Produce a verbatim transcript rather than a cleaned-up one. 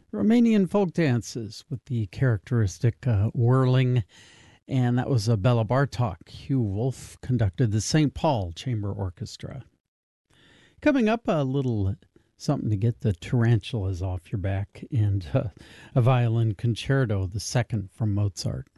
Romanian folk dances with the characteristic uh, whirling, and that was a Bela Bartok. Hugh Wolf conducted the Saint Paul Chamber Orchestra. Coming up, a little something to get the tarantulas off your back, and uh, a violin concerto, the second from Mozart.